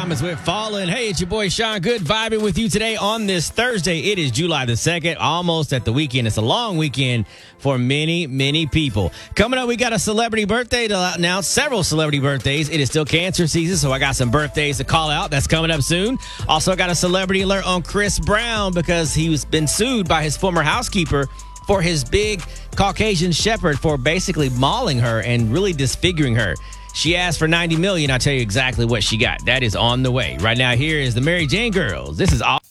Thomas with Fallen. Hey, it's your boy Sean Good vibing with you today on this Thursday. It is July the 2nd, almost at the weekend. It's a long weekend for many, many people. Coming up, we got a celebrity birthday to announce, several celebrity birthdays. It is still cancer season, so I got some birthdays to call out. That's coming up soon. Also, I got a celebrity alert on Chris Brown because he's been sued by his former housekeeper for his big Caucasian shepherd for basically mauling her and really disfiguring her. She asked for $90 million. I'll tell you exactly what she got. That is on the way. Right now, here is the Mary Jane Girls. This is all.